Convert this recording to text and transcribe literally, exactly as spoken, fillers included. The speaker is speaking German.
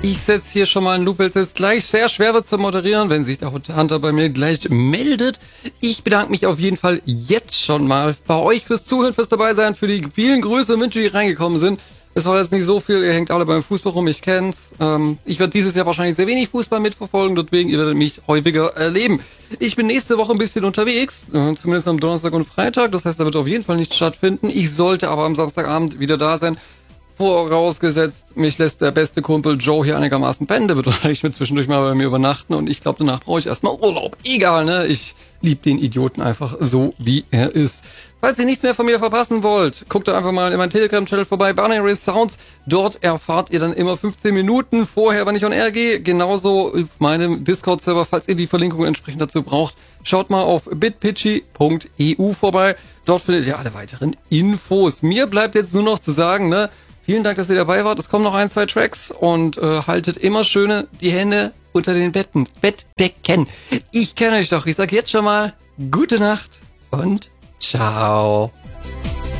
Ich setze hier schon mal einen Loop, weil es jetzt gleich sehr schwer wird zu moderieren, wenn sich der Hunter bei mir gleich meldet. Ich bedanke mich auf jeden Fall jetzt schon mal bei euch fürs Zuhören, fürs Dabeisein, für die vielen Grüße und Wünsche, die reingekommen sind. Es war jetzt nicht so viel, ihr hängt alle beim Fußball rum, ich kenn's. Ähm, ich werde dieses Jahr wahrscheinlich sehr wenig Fußball mitverfolgen, deswegen ihr werdet mich häufiger erleben. Ich bin nächste Woche ein bisschen unterwegs, äh, zumindest am Donnerstag und Freitag, das heißt, da wird auf jeden Fall nicht stattfinden. Ich sollte aber am Samstagabend wieder da sein. Vorausgesetzt, mich lässt der beste Kumpel Joe hier einigermaßen pennen, der wird wahrscheinlich mit zwischendurch mal bei mir übernachten und ich glaube, danach brauche ich erstmal Urlaub. Egal, ne? Ich liebe den Idioten einfach so, wie er ist. Falls ihr nichts mehr von mir verpassen wollt, guckt doch einfach mal in meinem Telegram-Channel vorbei, Binary Sounds. Dort erfahrt ihr dann immer fünfzehn Minuten vorher, wann ich on air gehe. Genauso auf meinem Discord-Server, falls ihr die Verlinkung entsprechend dazu braucht. Schaut mal auf bitpitchy punkt e u vorbei. Dort findet ihr alle weiteren Infos. Mir bleibt jetzt nur noch zu sagen, ne? Vielen Dank, dass ihr dabei wart. Es kommen noch ein, zwei Tracks und äh, haltet immer schöne die Hände unter den Betten, Bettdecken. Ich kenne euch doch. Ich sag jetzt schon mal gute Nacht und ciao.